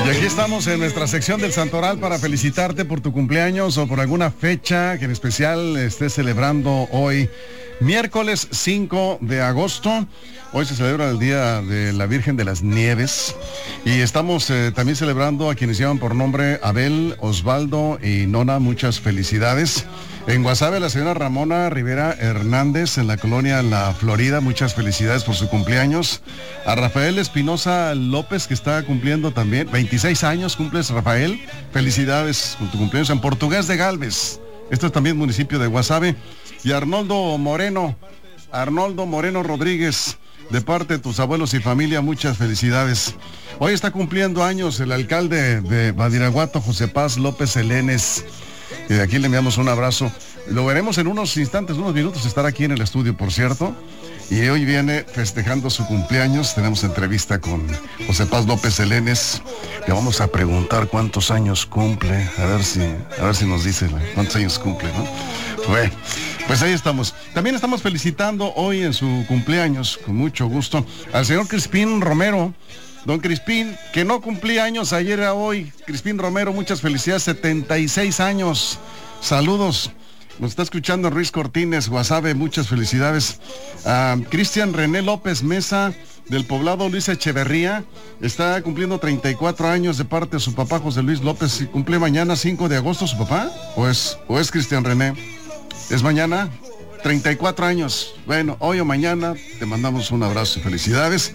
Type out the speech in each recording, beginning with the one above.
Y aquí estamos en nuestra sección del Santoral para felicitarte por tu cumpleaños o por alguna fecha que en especial estés celebrando hoy. Miércoles 5 de agosto, hoy se celebra el Día de la Virgen de las Nieves y estamos también celebrando a quienes llevan por nombre Abel, Osvaldo y Nona, muchas felicidades. En Guasave, la señora Ramona Rivera Hernández, en la colonia La Florida, muchas felicidades por su cumpleaños. A Rafael Espinosa López, que está cumpliendo también, 26 años cumples, Rafael, felicidades por tu cumpleaños. En Portugués de Galvez, esto es también municipio de Guasave. Y Arnoldo Moreno Rodríguez, de parte de tus abuelos y familia, muchas felicidades. Hoy está cumpliendo años el alcalde de Badiraguato, José Paz López Elenes. De aquí le enviamos un abrazo. Lo veremos en unos instantes, unos minutos, estar aquí en el estudio, por cierto. Y hoy viene festejando su cumpleaños. Tenemos entrevista con José Paz López Elenes. Le vamos a preguntar cuántos años cumple. A ver si nos dice cuántos años cumple, ¿no? Bueno, pues ahí estamos. También estamos felicitando hoy en su cumpleaños, con mucho gusto, al señor Crispín Romero. Don Crispín, que no cumplía años ayer a hoy. Crispín Romero, muchas felicidades, 76 años. Saludos. Nos está escuchando Ruiz Cortines, Guasave, muchas felicidades. Cristian René López Mesa, del poblado Luis Echeverría, está cumpliendo 34 años de parte de su papá José Luis López. ¿Cumple mañana 5 de agosto su papá? ¿O es Cristian René? ¿Es mañana? 34 años. Bueno, hoy o mañana te mandamos un abrazo y felicidades.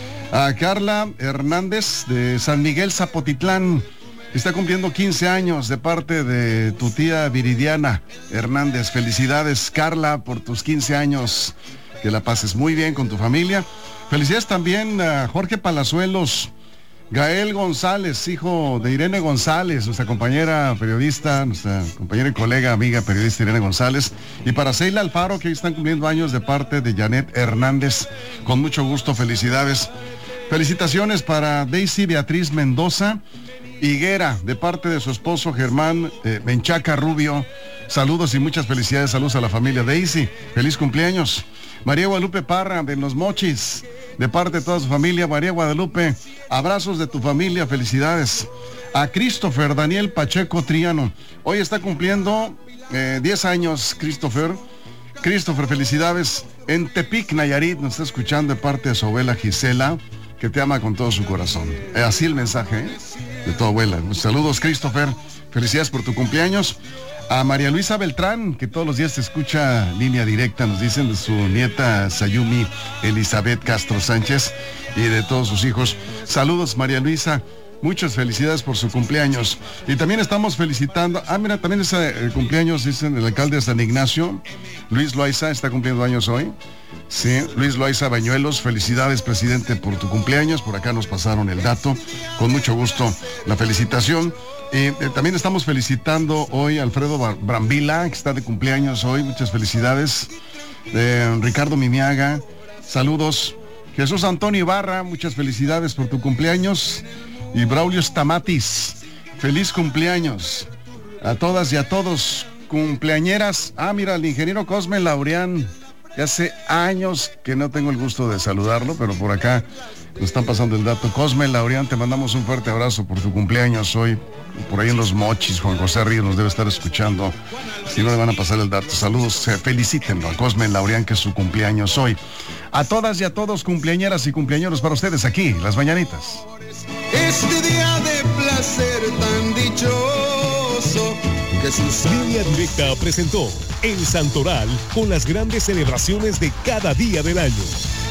A Carla Hernández de San Miguel Zapotitlán, está cumpliendo 15 años de parte de tu tía Viridiana Hernández. Felicidades, Carla, por tus 15 años. Que la pases muy bien con tu familia. Felicidades también a Jorge Palazuelos, Gael González, hijo de Irene González, nuestra compañera periodista, nuestra compañera y colega, amiga periodista Irene González. Y para Seila Alfaro, que hoy están cumpliendo años de parte de Janet Hernández. Con mucho gusto, felicidades. Felicitaciones para Daisy Beatriz Mendoza Higuera, de parte de su esposo Germán Menchaca Rubio. Saludos y muchas felicidades. Saludos a la familia Daisy. Feliz cumpleaños. María Guadalupe Parra, de Los Mochis, de parte de toda su familia. María Guadalupe, abrazos de tu familia, felicidades. A Christopher Daniel Pacheco Triano, hoy está cumpliendo 10 años, Christopher, felicidades. En Tepic, Nayarit, nos está escuchando de parte de su abuela Gisela, que te ama con todo su corazón. Así el mensaje de tu abuela. Saludos, Christopher, felicidades por tu cumpleaños. A María Luisa Beltrán, que todos los días te escucha línea directa, nos dicen, de su nieta Sayumi Elizabeth Castro Sánchez y de todos sus hijos. Saludos, María Luisa, muchas felicidades por su cumpleaños. Y también estamos felicitando, mira, también es el cumpleaños, dicen, el alcalde de San Ignacio, Luis Loaiza, está cumpliendo años hoy. Sí, Luis Loaiza Bañuelos, felicidades, presidente, por tu cumpleaños. Por acá nos pasaron el dato, con mucho gusto la felicitación. También estamos felicitando hoy a Alfredo Brambila, que está de cumpleaños hoy, muchas felicidades. Ricardo Mimiaga, saludos. Jesús Antonio Ibarra, muchas felicidades por tu cumpleaños. Y Braulio Stamatis, feliz cumpleaños a todas y a todos, cumpleañeras. Mira, el ingeniero Cosme Laureán, que hace años que no tengo el gusto de saludarlo, pero por acá nos están pasando el dato. Cosme Laureán, te mandamos un fuerte abrazo por tu cumpleaños hoy. Por ahí en Los Mochis, Juan José Ríos nos debe estar escuchando. Si no, le van a pasar el dato. Saludos, felicítenlo a Cosme Laureán, que es su cumpleaños hoy. A todas y a todos, cumpleañeras y cumpleañeros, para ustedes aquí, Las Mañanitas. Este día de placer tan dichoso que sus... Línea Directa presentó El Santoral, con las grandes celebraciones de cada día del año.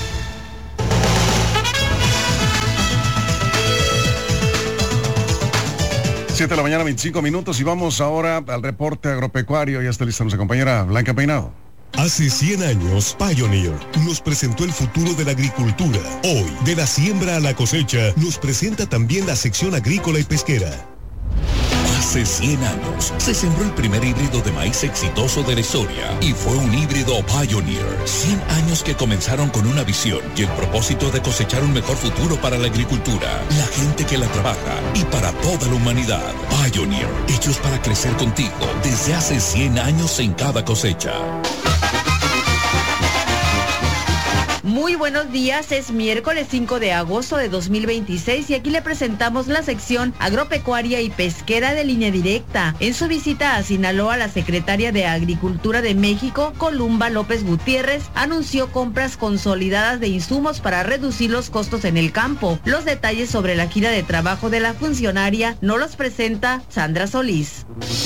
7 de la mañana, 25 minutos, y vamos ahora al reporte agropecuario. Ya está lista nuestra compañera Blanca Peinado. Hace 100 años, Pioneer nos presentó el futuro de la agricultura. Hoy, de la siembra a la cosecha, nos presenta también la sección agrícola y pesquera. Hace 100 años se sembró el primer híbrido de maíz exitoso de la historia y fue un híbrido Pioneer. 100 años que comenzaron con una visión y el propósito de cosechar un mejor futuro para la agricultura, la gente que la trabaja y para toda la humanidad. Pioneer, hechos para crecer contigo desde hace 100 años en cada cosecha. Muy buenos días, es miércoles 5 de agosto de 2026 y aquí le presentamos la sección agropecuaria y pesquera de Línea Directa. En su visita a Sinaloa, la secretaria de Agricultura de México, Columba López Gutiérrez, anunció compras consolidadas de insumos para reducir los costos en el campo. Los detalles sobre la gira de trabajo de la funcionaria nos los presenta Sandra Solís.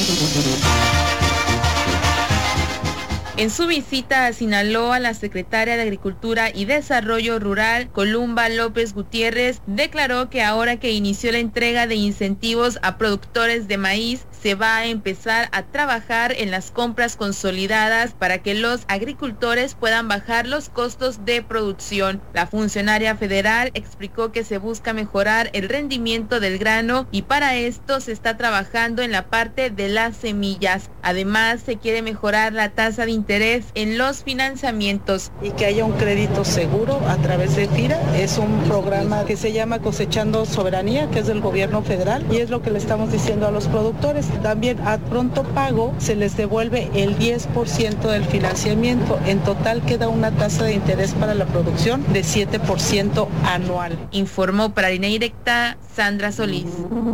En su visita a Sinaloa, la secretaria de Agricultura y Desarrollo Rural, Columba López Gutiérrez, declaró que ahora que inició la entrega de incentivos a productores de maíz, se va a empezar a trabajar en las compras consolidadas para que los agricultores puedan bajar los costos de producción. La funcionaria federal explicó que se busca mejorar el rendimiento del grano y para esto se está trabajando en la parte de las semillas. Además, se quiere mejorar la tasa de interés en los financiamientos. Y que haya un crédito seguro a través de FIRA. Es un programa que se llama Cosechando Soberanía, que es del gobierno federal, y es lo que le estamos diciendo a los productores. También a pronto pago se les devuelve el 10% del financiamiento. En total queda una tasa de interés para la producción de 7% anual. Informó para Línea Directa Sandra Solís.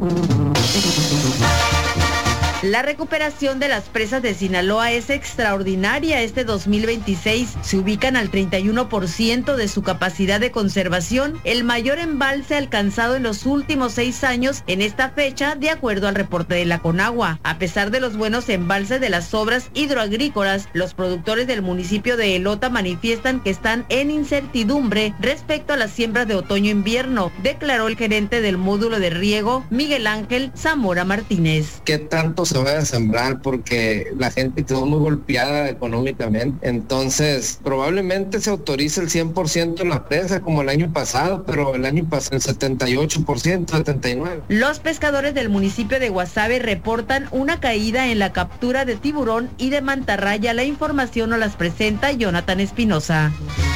La recuperación de las presas de Sinaloa es extraordinaria. Este 2026 se ubican al 31% de su capacidad de conservación, el mayor embalse alcanzado en los últimos 6 años en esta fecha, de acuerdo al reporte de la Conagua. A pesar de los buenos embalses de las obras hidroagrícolas, los productores del municipio de Elota manifiestan que están en incertidumbre respecto a las siembras de otoño-invierno, declaró el gerente del módulo de riego, Miguel Ángel Zamora Martínez. ¿Qué tanto se va a sembrar? Porque la gente quedó muy golpeada económicamente, entonces probablemente se autorice el 100% en la presa como el año pasado, pero el año pasado el 78%, 79%. Los pescadores del municipio de Guasave reportan una caída en la captura de tiburón y de mantarraya. La información nos las presenta Jonathan Espinosa.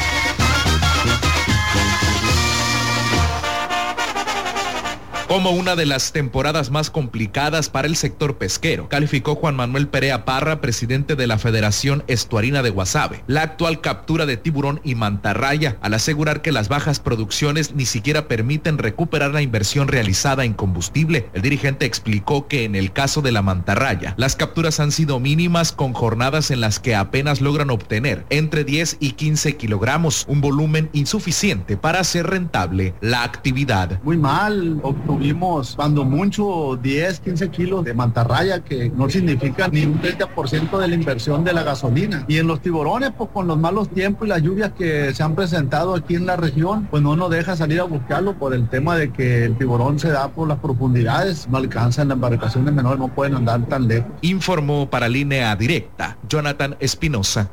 Como una de las temporadas más complicadas para el sector pesquero, calificó Juan Manuel Perea Parra, presidente de la Federación Estuarina de Guasave, la actual captura de tiburón y mantarraya, al asegurar que las bajas producciones ni siquiera permiten recuperar la inversión realizada en combustible. El dirigente explicó que en el caso de la mantarraya, las capturas han sido mínimas, con jornadas en las que apenas logran obtener entre 10 y 15 kilogramos, un volumen insuficiente para hacer rentable la actividad. Muy mal, tuvimos cuando mucho 10, 15 kilos de mantarraya, que no significa ni un 30% de la inversión de la gasolina. Y en los tiburones, pues con los malos tiempos y las lluvias que se han presentado aquí en la región, pues no nos deja salir a buscarlo por el tema de que el tiburón se da por las profundidades, no alcanzan, las embarcaciones menores no pueden andar tan lejos. Informó para Línea Directa Jonathan Espinosa.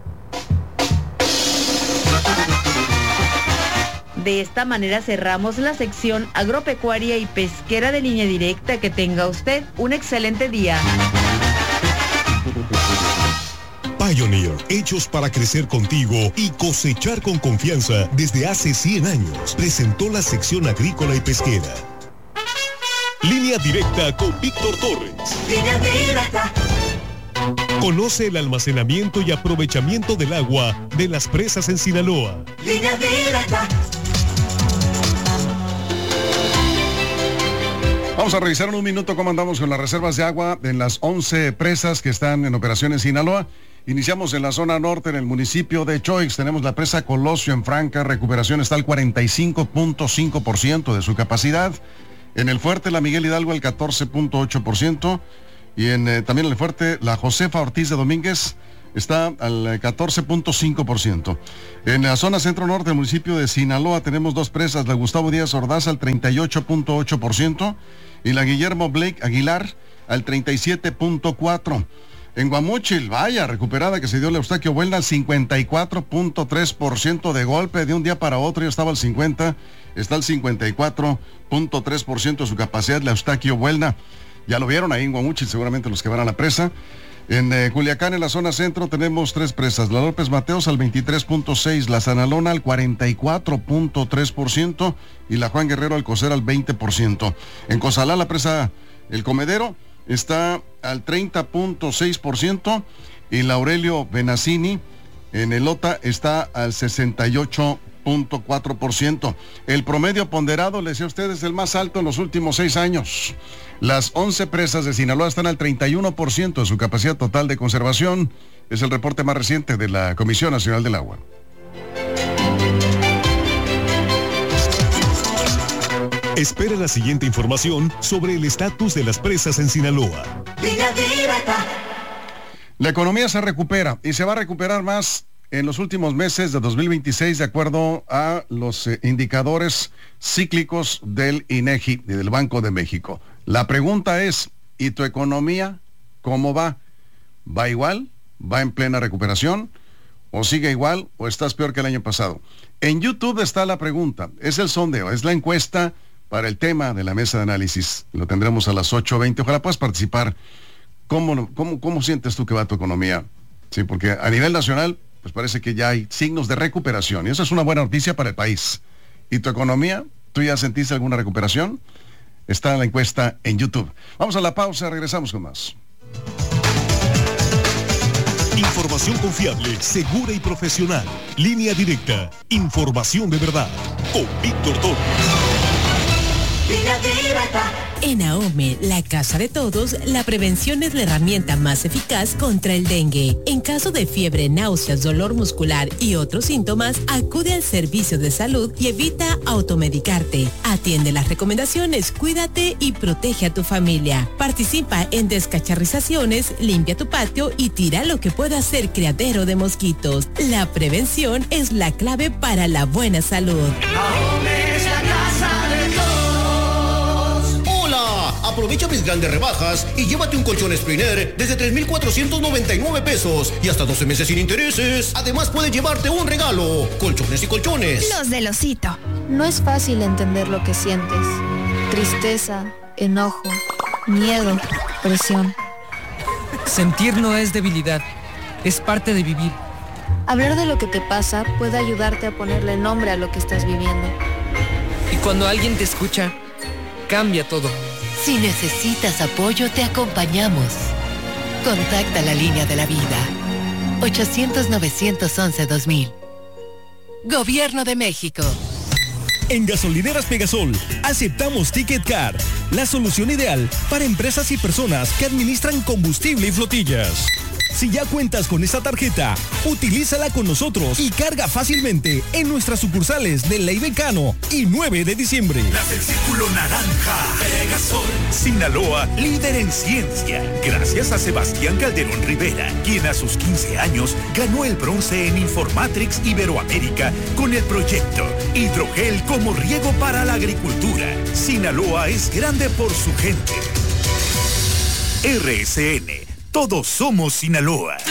De esta manera cerramos la sección agropecuaria y pesquera de Línea Directa. Que tenga usted un excelente día. Pioneer, hechos para crecer contigo y cosechar con confianza desde hace 100 años, presentó la sección agrícola y pesquera. Línea Directa con Víctor Torres. Línea Directa. Conoce el almacenamiento y aprovechamiento del agua de las presas en Sinaloa. Línea Directa. Vamos a revisar en un minuto cómo andamos con las reservas de agua en las 11 presas que están en operación en Sinaloa. Iniciamos en la zona norte, en el municipio de Choix. Tenemos la presa Colosio en Franca. Recuperación está al 45.5% de su capacidad. En el fuerte, la Miguel Hidalgo al 14.8%. Y también en el fuerte, la Josefa Ortiz de Domínguez está al 14.5%. En la zona centro-norte del municipio de Sinaloa tenemos dos presas, la Gustavo Díaz Ordaz al 38.8% y la Guillermo Blake Aguilar al 37.4%. En Guamúchil, vaya, recuperada que se dio la Eustaquio Buelna al 54.3% de golpe, de un día para otro ya estaba al 50%, está al 54.3% de su capacidad la Eustaquio Buelna. Ya lo vieron ahí en Guamúchil, seguramente los que van a la presa. En Culiacán, en la zona centro, tenemos tres presas. La López Mateos al 23.6%, la Sanalona al 44.3% y la Juan Guerrero Alcocer al 20%. En Cozalá, la presa El Comedero está al 30.6% y la Aurelio Benazzini en Elota está al 68%. 3.4%. El promedio ponderado, le decía a ustedes, es el más alto en los últimos 6 años. Las 11 presas de Sinaloa están al 31% de su capacidad total de conservación. Es el reporte más reciente de la Comisión Nacional del Agua. Espera la siguiente información sobre el estatus de las presas en Sinaloa. Línea Directa. La economía se recupera y se va a recuperar más en los últimos meses de 2026 de acuerdo a los indicadores cíclicos del INEGI y del Banco de México. La pregunta es, ¿y tu economía cómo va? ¿Va igual? ¿Va en plena recuperación? ¿O sigue igual? ¿O estás peor que el año pasado? En YouTube está la pregunta, es el sondeo, es la encuesta para el tema de la mesa de análisis. Lo tendremos a las 8:20. Ojalá puedas participar. ¿Cómo sientes tú que va tu economía? Sí, porque a nivel nacional, pues parece que ya hay signos de recuperación. Y eso es una buena noticia para el país. ¿Y tu economía? ¿Tú ya sentiste alguna recuperación? Está la encuesta en YouTube. Vamos a la pausa, regresamos con más. Información confiable, segura y profesional. Línea Directa. Información de verdad. Con Víctor Torres. Línea Directa. En AOME, la casa de todos, la prevención es la herramienta más eficaz contra el dengue. En caso de fiebre, náuseas, dolor muscular y otros síntomas, acude al servicio de salud y evita automedicarte. Atiende las recomendaciones, cuídate y protege a tu familia. Participa en descacharrizaciones, limpia tu patio y tira lo que pueda ser criadero de mosquitos. La prevención es la clave para la buena salud. AOME es la casa de todos. Aprovecha mis grandes rebajas y llévate un colchón Springer desde 3,499 pesos y hasta 12 meses sin intereses. Además puedes llevarte un regalo, colchones y colchones. Los del Osito. No es fácil entender lo que sientes. Tristeza, enojo, miedo, presión. Sentir no es debilidad, es parte de vivir. Hablar de lo que te pasa puede ayudarte a ponerle nombre a lo que estás viviendo. Y cuando alguien te escucha, cambia todo. Si necesitas apoyo, te acompañamos. Contacta la línea de la vida. 800-911-2000. Gobierno de México. En Gasolineras Pegasol, aceptamos Ticket Car, la solución ideal para empresas y personas que administran combustible y flotillas. Si ya cuentas con esta tarjeta, utilízala con nosotros y carga fácilmente en nuestras sucursales de Ley Becano y 9 de diciembre. Las del Círculo Naranja. Pegasol. Sinaloa, líder en ciencia. Gracias a Sebastián Calderón Rivera, quien a sus 15 años ganó el bronce en Informatrix Iberoamérica con el proyecto Hidrogel como riego para la agricultura. Sinaloa es grande por su gente. RSN. Todos somos Sinaloa.